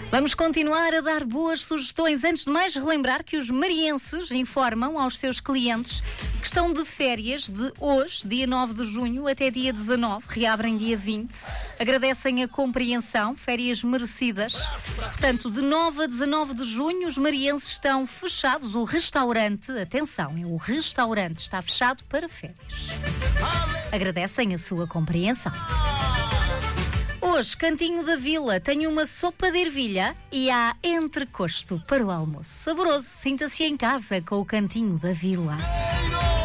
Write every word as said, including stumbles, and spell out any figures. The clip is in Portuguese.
Vamos continuar a dar boas sugestões. Antes de mais, relembrar que os marienses informam aos seus clientes que estão de férias de hoje, dia nove de junho, até dia dezanove, reabrem dia vinte. Agradecem a compreensão, férias merecidas. Portanto, de nove a dezanove de junho, os marienses estão fechados. O restaurante, atenção, é o restaurante está fechado para férias. Agradecem a sua compreensão. Hoje, Cantinho da Vila tem uma sopa de ervilha e há entrecosto para o almoço. Saboroso, sinta-se em casa com o Cantinho da Vila.